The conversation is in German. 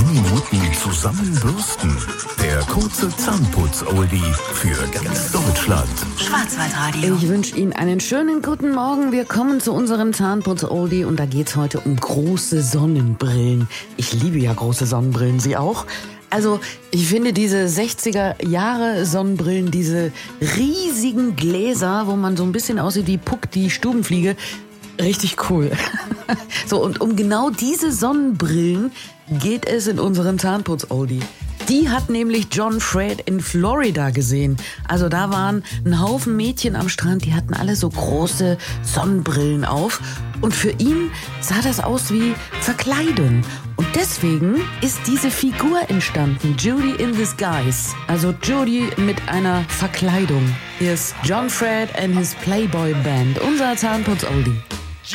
Minuten zusammenbürsten. Der kurze Zahnputz-Oldie für ganz Deutschland. Schwarzwaldradio. Ich wünsche Ihnen einen schönen guten Morgen. Wir kommen zu unserem Zahnputz-Oldie und da geht's heute um große Sonnenbrillen. Ich liebe ja große Sonnenbrillen, Sie auch? Also, ich finde diese 60er-Jahre-Sonnenbrillen, diese riesigen Gläser, wo man so ein bisschen aussieht wie Puck, die Stubenfliege, richtig cool. So, und um genau diese Sonnenbrillen geht es in unserem Zahnputz-Oldie. Die hat nämlich John Fred in Florida gesehen. Also da waren ein Haufen Mädchen am Strand, die hatten alle so große Sonnenbrillen auf. Und für ihn sah das aus wie Verkleidung. Und deswegen ist diese Figur entstanden, Judy in Disguise. Also Judy mit einer Verkleidung. Hier ist John Fred and his Playboy Band, unser Zahnputz-Oldie.